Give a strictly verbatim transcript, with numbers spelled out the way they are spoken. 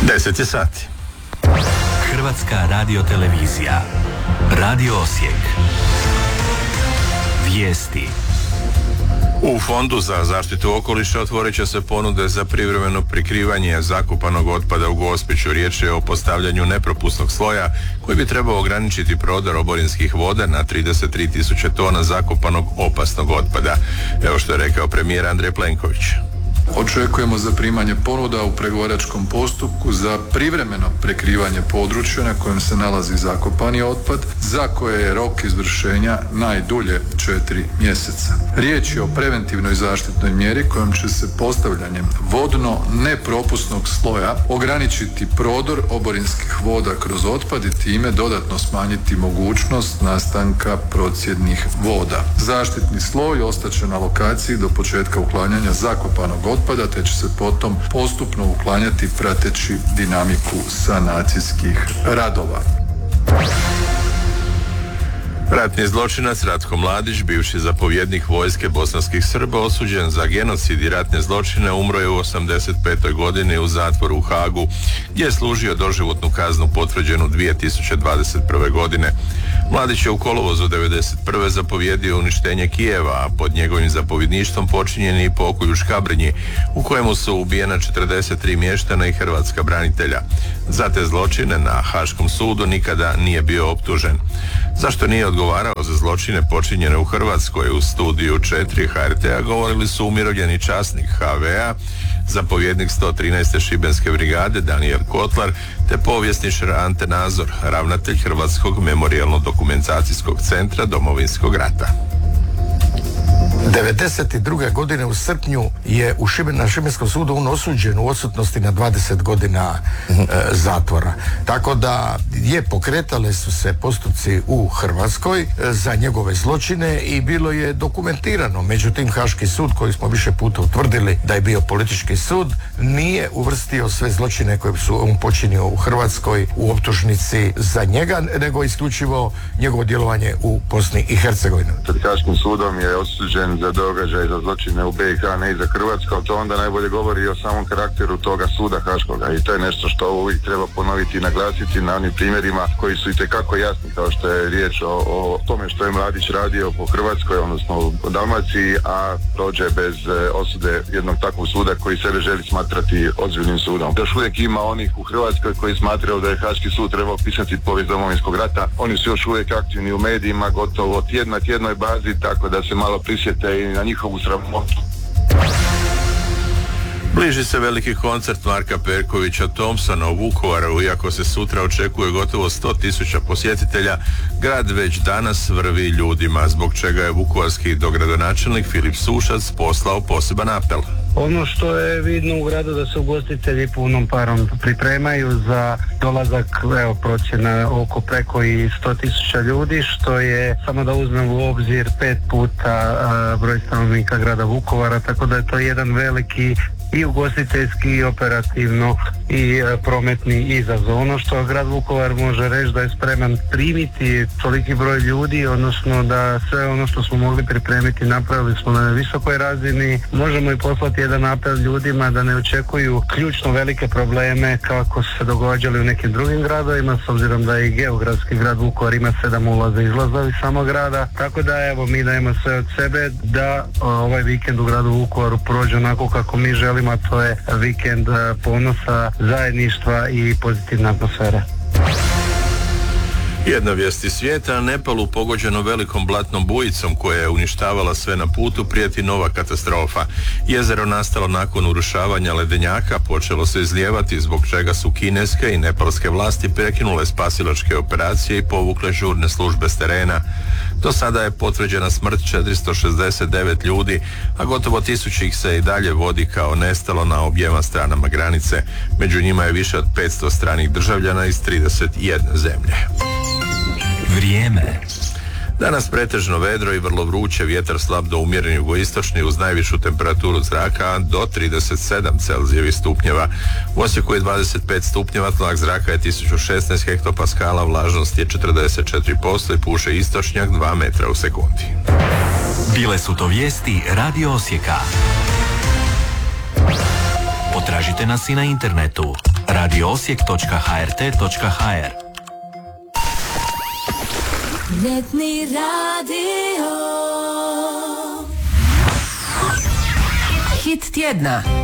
deset je sati. Hrvatska radiotelevizija. Radio Osijek. Vijesti. U Fondu za zaštitu okoliša otvorit će se ponude za privremeno prikrivanje zakopanog otpada u Gospiću. Riječ je o postavljanju nepropusnog sloja koji bi trebao ograničiti prodor oborinskih voda na trideset tri tisuće tona zakopanog opasnog otpada. Evo što je rekao premijer Andrej Plenković. Očekujemo zaprimanje ponuda u pregovaračkom postupku za privremeno prekrivanje područja na kojem se nalazi zakopani otpad, za koje je rok izvršenja najdulje četiri mjeseca. Riječ je o preventivnoj zaštitnoj mjeri kojom će se postavljanjem vodno nepropusnog sloja ograničiti prodor oborinskih voda kroz otpad i time dodatno smanjiti mogućnost nastanka procjednih voda. Zaštitni sloj ostaće na lokaciji do početka uklanjanja zakopanog otpada otpada, te će se potom postupno uklanjati prateći dinamiku sanacijskih radova. Ratni zločinac Ratko Mladić, bivši zapovjednik vojske bosanskih Srba, osuđen za genocid i ratne zločine, umro je u osamdeset petoj godini u zatvoru u Hagu, gdje je služio doživotnu kaznu potvrđenu dvije tisuće dvadeset prve. godine. Mladić je u kolovozu devedeset prve zapovjedio uništenje Kijeva, a pod njegovim zapovjedništvom počinjen je i pokolj u Škabrnji, u kojemu su ubijena četrdeset tri mještana i hrvatska branitelja. Za te zločine na Haškom sudu nikada nije bio optužen. Zašto nije odgovarao za zločine počinjene u Hrvatskoj? U studiju četiri H R T-a govorili su umirovljeni časnik H V-a, zapovjednik sto trinaeste šibenske brigade Danijel Kotlar, te povjesničar Ante Nazor, ravnatelj Hrvatskog memorijalno-dokumentacijskog centra Domovinskog rata. devedeset druge. godine u srpnju je u Šiben, na Šibenskom sudu on osuđen u odsutnosti na dvadeset godina e, zatvora. Tako da je pokretale su se postupci u Hrvatskoj e, za njegove zločine i bilo je dokumentirano. Međutim, Haški sud, koji smo više puta utvrdili da je bio politički sud, nije uvrstio sve zločine koje su on počinio u Hrvatskoj u optužnici za njega, nego isključivo njegovo djelovanje u Bosni i Hercegovini. Pred Haškim sudom je osuđen za događaj, za zločine u B i H, ne i za Hrvatsku, ali to onda najbolje govori o samom karakteru toga suda Haškoga i to je nešto što uvijek treba ponoviti i naglasiti na onim primjerima koji su itekako jasni, kao što je riječ o, o tome što je Mladić radio po Hrvatskoj, odnosno po Dalmaciji, a prođe bez e, osude jednog takvog suda koji sebe želi smatrati ozbiljnim sudom. Još uvijek ima onih u Hrvatskoj koji smatraju da je Haški sud trebao pisati povijest Domovinskog rata. Oni su još uvijek aktivni u medijima, gotovo tjedna tjednoj bazi, tako da se malo prisjete i na njihovu sramotu. Bliži se veliki koncert Marka Perkovića Thompsona u Vukovaru. Iako se sutra očekuje gotovo sto tisuća posjetitelja, grad već danas vrvi ljudima, zbog čega je vukovarski dogradonačelnik Filip Sušac poslao poseban apel. Ono što je vidno u gradu da se ugostitelji punom parom pripremaju za dolazak, evo, procjena oko preko i sto tisuća ljudi, što je, samo da uzmemo u obzir, pet puta a, broj stanovnika grada Vukovara, tako da je to jedan veliki i ugostiteljski i operativno i e, prometni izazov. Ono što grad Vukovar može reći da je spreman primiti toliki broj ljudi, odnosno da sve ono što smo mogli pripremiti napravili smo na visokoj razini. Možemo i poslati jedan apel ljudima da ne očekuju ključno velike probleme kako su se događali u nekim drugim gradovima, s obzirom da i geografski grad Vukovar ima sedam ulaza i izlaza iz samog grada, tako da evo mi dajemo sve od sebe da o, ovaj vikend u gradu Vukovaru prođe onako kako mi želimo, a to je vikend ponosa, zajedništva i pozitivna atmosfera. Jedna vijest iz svijeta: Nepalu, pogođeno velikom blatnom bujicom koja je uništavala sve na putu, prijeti nova katastrofa. Jezero nastalo nakon urušavanja ledenjaka počelo se izlijevati, zbog čega su kineske i nepalske vlasti prekinule spasilačke operacije i povukle žurne službe s terena. Do sada je potvrđena smrt četiristo šezdeset devet ljudi, a gotovo tisuću ih se i dalje vodi kao nestalo na objema stranama granice. Među njima je više od petsto stranih državljana iz trideset jedne zemlje. Vrijeme. Danas pretežno vedro i vrlo vruće, vjetar slab do umjeren jugoistočni uz najvišu temperaturu zraka do trideset sedam Celzijevih stupnjeva. U Osijeku je dvadeset pet stupnjeva, tlak zraka je tisuću šesnaest hektopaskala, vlažnost je četrdeset četiri posto i puše istočnjak dva metra u sekundi. Bile su to vijesti Radio Osijeka. Potražite nas i na internetu radio osijek točka h r t točka h r. Ljetni radio. Hit tjedna.